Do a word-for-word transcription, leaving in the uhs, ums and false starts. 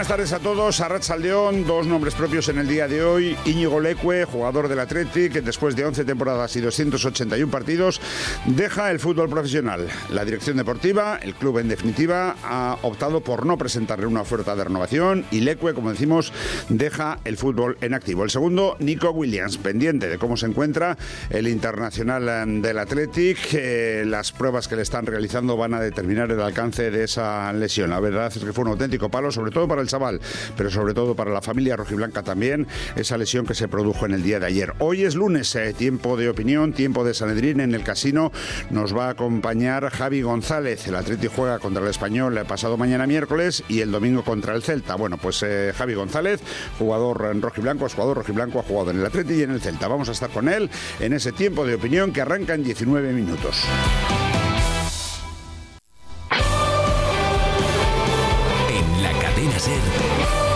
Buenas tardes a todos. Arratsaldeón, dos nombres propios en el día de hoy. Íñigo Leque, jugador del Athletic, que después de once temporadas y doscientos ochenta y uno partidos, deja el fútbol profesional. La dirección deportiva, el club en definitiva, ha optado por no presentarle una oferta de renovación y Leque, como decimos, deja el fútbol en activo. El segundo, Nico Williams, pendiente de cómo se encuentra el internacional del Athletic. Eh, las pruebas que le están realizando van a determinar el alcance de esa lesión. La verdad es que fue un auténtico palo, sobre todo para el chaval, pero sobre todo para la familia rojiblanca también, esa lesión que se produjo en el día de ayer. Hoy es lunes, eh, tiempo de opinión, tiempo de Sanedrín. En el casino nos va a acompañar Javi González. El Athletic juega contra el Español el pasado mañana miércoles y el domingo contra el Celta. Bueno, pues eh, Javi González, jugador en rojiblanco, es jugador rojiblanco, ha jugado en el Athletic y en el Celta. Vamos a estar con él en ese tiempo de opinión que arranca en diecinueve minutos. En la cadena SER.